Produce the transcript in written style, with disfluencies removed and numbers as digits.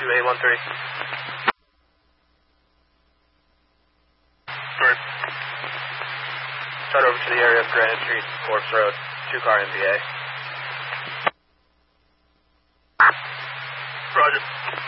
2813. Bird. Start over to the area of Granite Street, Corpse Road, 2-car MVA. Roger.